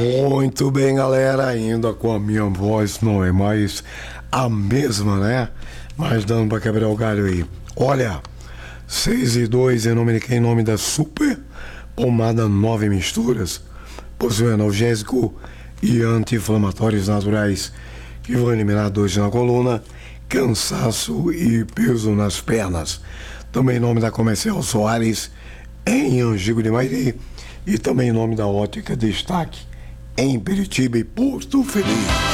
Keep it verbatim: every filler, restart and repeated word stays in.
Muito bem, galera, ainda com a minha voz não é mais a mesma, né? Mas dando pra quebrar o galho aí. Olha, seis e dois em nome de quem? Em nome da Super Pomada Nove Misturas. Possui analgésico e anti-inflamatórios naturais que vão eliminar dores na coluna, cansaço e peso nas pernas. Também em nome da Comercial Soares em Angico de Mairi e também em nome da Ótica Destaque em Peritiba e Porto Feliz.